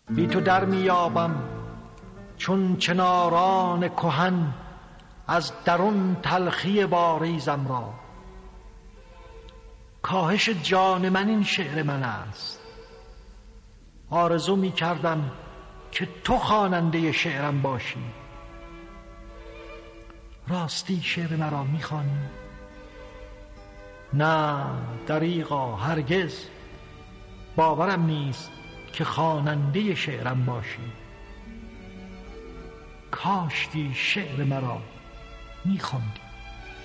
بی تو در میابم چون چناران کهن از درون تلخی واریزم را. کاهش جان من این شعر من است، آرزو می کردم که تو خواننده شعرم باشی. راستی شعر مرا می خوانی؟ نه دریغا، هرگز باورم نیست که خواننده شعرم باشی. کاشکی شعر مرا می خوندی.